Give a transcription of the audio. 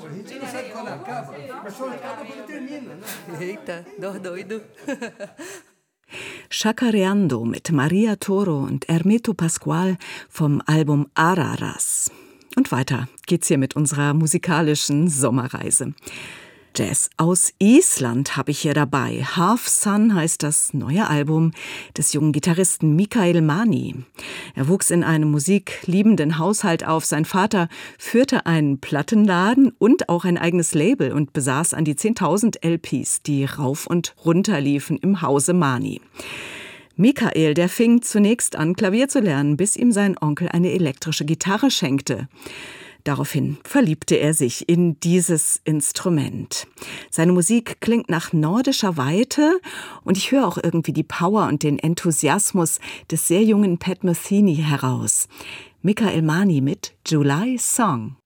A gente não sabe quando acaba, mas só acaba quando termina, né? Eita, doch doido. Chacareando mit Maria Toro und Hermeto Pascual vom Album Araras. Und weiter geht's hier mit unserer musikalischen Sommerreise. Jazz aus Island habe ich hier dabei. Half Sun heißt das neue Album des jungen Gitarristen Mikael Mani. Er wuchs in einem musikliebenden Haushalt auf. Sein Vater führte einen Plattenladen und auch ein eigenes Label und besaß an die 10.000 LPs, die rauf und runter liefen im Hause Mani. Mikael, der fing zunächst an, Klavier zu lernen, bis ihm sein Onkel eine elektrische Gitarre schenkte. Daraufhin verliebte er sich in dieses Instrument. Seine Musik klingt nach nordischer Weite und ich höre auch irgendwie die Power und den Enthusiasmus des sehr jungen Pat Metheny heraus. Mikael Mani mit July Song.